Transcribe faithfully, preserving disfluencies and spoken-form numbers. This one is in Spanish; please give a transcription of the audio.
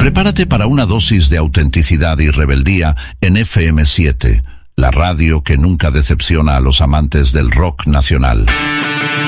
Prepárate para una dosis de autenticidad y rebeldía en F M siete, la radio que nunca decepciona a los amantes del rock nacional.